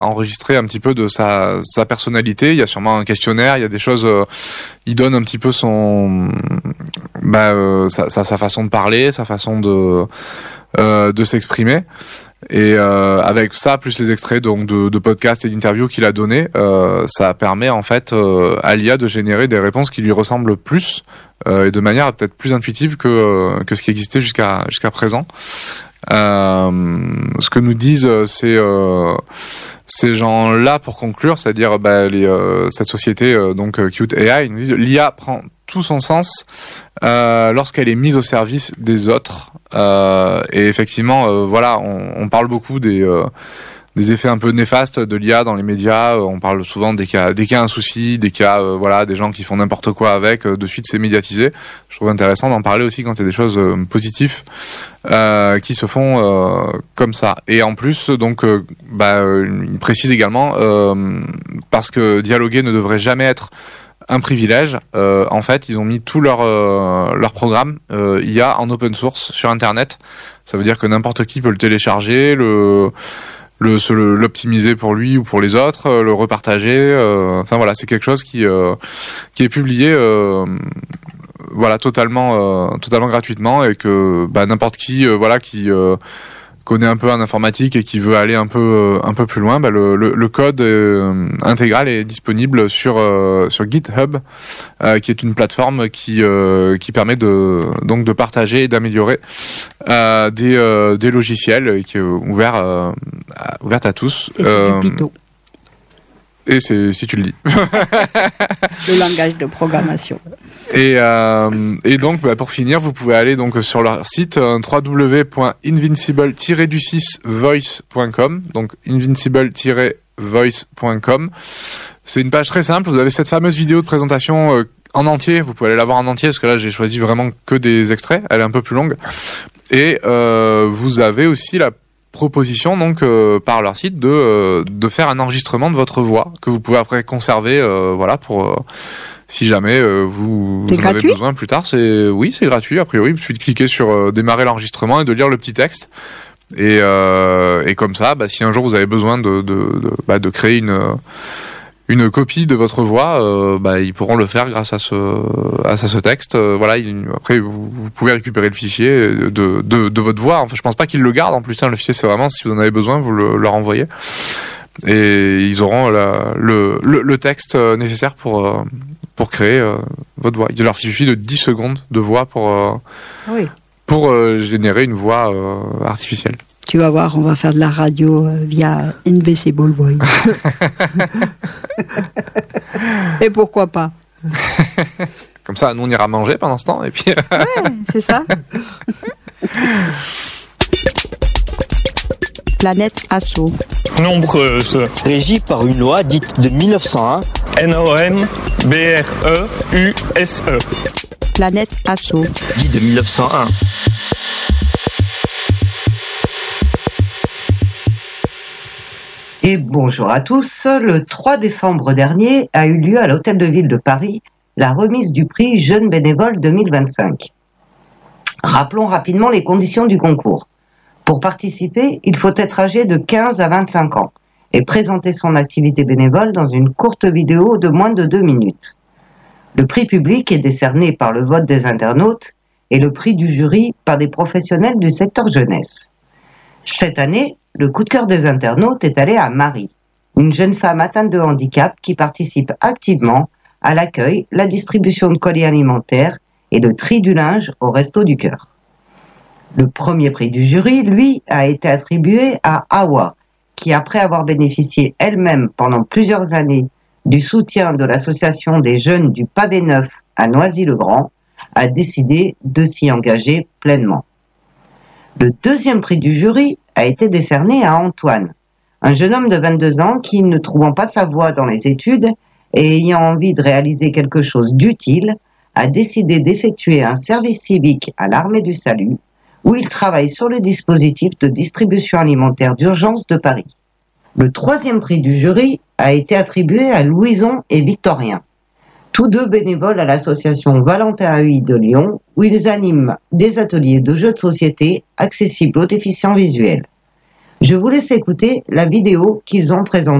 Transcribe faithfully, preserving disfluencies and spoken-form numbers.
enregistrer un petit peu de sa sa personnalité. Il y a sûrement un questionnaire, il y a des choses. Euh, il donne un petit peu son bah euh, sa, sa sa façon de parler, sa façon de euh, de s'exprimer. Et euh, avec ça, plus les extraits donc de, de podcasts et d'interviews qu'il a donnés, euh, ça permet en fait euh, à l'I A de générer des réponses qui lui ressemblent plus euh, et de manière peut-être plus intuitive que euh, que ce qui existait jusqu'à jusqu'à présent. Euh, ce que nous disent ces euh, ces gens-là pour conclure, c'est-à-dire bah, les, euh, cette société euh, donc Qt A I, nous disent l'I A prend tout son sens euh, lorsqu'elle est mise au service des autres. Euh, et effectivement, euh, voilà, on, on parle beaucoup des euh, des effets un peu néfastes de l'I A dans les médias. On parle souvent dès qu'il y a, dès qu'il y a un souci, dès qu'il y a euh, voilà, des gens qui font n'importe quoi avec, euh, de suite c'est médiatisé. Je trouve intéressant d'en parler aussi quand il y a des choses euh, positives euh, qui se font euh, comme ça. Et en plus, donc, euh, bah, euh, il précise également, euh, parce que dialoguer ne devrait jamais être un privilège, euh, en fait, ils ont mis tout leur euh, leur programme euh, I A en open source sur Internet. Ça veut dire que n'importe qui peut le télécharger, le le se le, l'optimiser pour lui ou pour les autres, le repartager. Euh, enfin voilà, c'est quelque chose qui euh, qui est publié euh, voilà totalement euh, totalement gratuitement et que bah, n'importe qui euh, voilà qui euh, connaît un peu en informatique et qui veut aller un peu euh, un peu plus loin, bah, le, le le code euh, intégral est disponible sur euh, sur GitHub, euh, qui est une plateforme qui euh, qui permet de donc de partager et d'améliorer euh, des euh, des logiciels et qui est ouvert euh, à, ouverte à tous. Et c'est euh, du Python. Et c'est si tu le dis. Le langage de programmation. Et, euh, et donc, bah, pour finir, vous pouvez aller donc sur leur site euh, w w w point invincible tiret du six voice point com. Donc invincible tiret voice point com. C'est une page très simple. Vous avez cette fameuse vidéo de présentation euh, en entier. Vous pouvez aller la voir en entier parce que là, j'ai choisi vraiment que des extraits. Elle est un peu plus longue. Et euh, vous avez aussi la proposition donc euh, par leur site de euh, de faire un enregistrement de votre voix que vous pouvez après conserver euh, voilà pour euh, si jamais euh, vous, vous en avez besoin plus tard. C'est oui, c'est gratuit a priori. Il suffit de cliquer sur euh, démarrer l'enregistrement et de lire le petit texte. Et euh, et comme ça, bah, si un jour vous avez besoin de de de, bah, de créer une une copie de votre voix, euh, bah, ils pourront le faire grâce à ce à ce texte. Euh, voilà. Il, après, vous, vous pouvez récupérer le fichier de de de votre voix. Enfin, je pense pas qu'ils le gardent. En plus, hein, le fichier, c'est vraiment si vous en avez besoin, vous le leur envoyez. Et ils auront la, le, le le texte nécessaire pour euh, pour créer euh, votre voix. Il leur suffit de dix secondes de voix pour euh, oui. pour euh, générer une voix euh, artificielle. Tu vas voir, on va faire de la radio euh, via Invisible Voice. Et pourquoi pas? Comme ça, nous on ira manger pendant ce temps et puis. Ouais, c'est ça. Planète Assaut. Nombreuse. Régie par une loi dite de mille neuf cent un. N O M B R E U S E. Planète Assaut. Dit de mille neuf cent un. Et bonjour à tous. Le trois décembre dernier a eu lieu à l'Hôtel de Ville de Paris la remise du prix Jeunes bénévoles deux mille vingt-cinq. Rappelons rapidement les conditions du concours. Pour participer, il faut être âgé de quinze à vingt-cinq ans et présenter son activité bénévole dans une courte vidéo de moins de deux minutes. Le prix public est décerné par le vote des internautes et le prix du jury par des professionnels du secteur jeunesse. Cette année, le coup de cœur des internautes est allé à Marie, une jeune femme atteinte de handicap qui participe activement à l'accueil, la distribution de colis alimentaires et le tri du linge au Resto du Cœur. Le premier prix du jury, lui, a été attribué à Awa, qui après avoir bénéficié elle-même pendant plusieurs années du soutien de l'association des jeunes du Pavé Neuf à Noisy-le-Grand, a décidé de s'y engager pleinement. Le deuxième prix du jury a été décerné à Antoine, un jeune homme de vingt-deux ans qui, ne trouvant pas sa voie dans les études et ayant envie de réaliser quelque chose d'utile, a décidé d'effectuer un service civique à l'Armée du Salut, où il travaille sur le dispositif de distribution alimentaire d'urgence de Paris. Le troisième prix du jury a été attribué à Louison et Victorien, tous deux bénévoles à l'association Valentin A I de Lyon, où ils animent des ateliers de jeux de société accessibles aux déficients visuels. Je vous laisse écouter la vidéo qu'ils ont présentée.